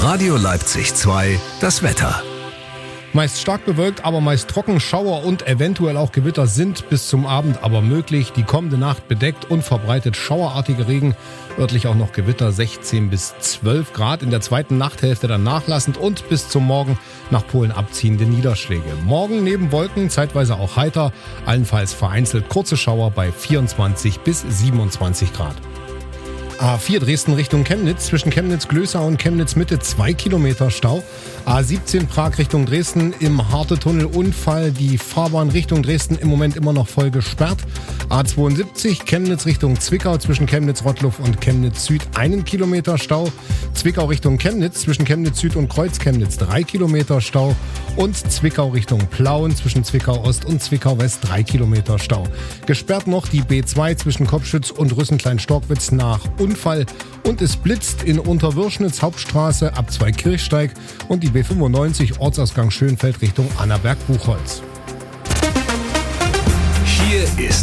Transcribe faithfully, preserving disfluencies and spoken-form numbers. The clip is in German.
Radio Leipzig zwei, das Wetter. Meist stark bewölkt, aber meist trocken. Schauer und eventuell auch Gewitter sind bis zum Abend aber möglich. Die kommende Nacht bedeckt und verbreitet schauerartige Regen. Örtlich auch noch Gewitter, sechzehn bis zwölf Grad. In der zweiten Nachthälfte dann nachlassend und bis zum Morgen nach Polen abziehende Niederschläge. Morgen neben Wolken zeitweise auch heiter, allenfalls vereinzelt kurze Schauer bei vierundzwanzig bis siebenundzwanzig Grad. A vier Dresden Richtung Chemnitz, zwischen Chemnitz-Glößau und Chemnitz-Mitte zwei Kilometer Stau. A siebzehn Prag Richtung Dresden, im Hartetunnel Unfall, die Fahrbahn Richtung Dresden im Moment immer noch voll gesperrt. A zweiundsiebzig Chemnitz Richtung Zwickau, zwischen Chemnitz-Rottluff und Chemnitz-Süd einen Kilometer Stau. Zwickau Richtung Chemnitz, zwischen Chemnitz-Süd und Kreuz-Chemnitz drei Kilometer Stau. Und Zwickau Richtung Plauen, zwischen Zwickau-Ost und Zwickau-West drei Kilometer Stau. Gesperrt noch die B zwei zwischen Kopfschütz und Rüssenklein-Storkwitz nach Unfall. Und es blitzt in Unterwürschnitz Hauptstraße ab Zweikirchsteig und die B fünfundneunzig Ortsausgang Schönfeld Richtung Annaberg-Buchholz. Hier ist